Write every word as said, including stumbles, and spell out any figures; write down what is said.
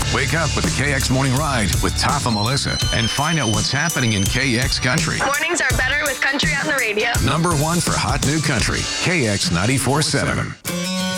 Wake up with the K X Morning Ride with Toph and Melissa and find out what's happening in K X Country. Mornings are better with country on the radio. Number one for hot new country, K X ninety-four point seven.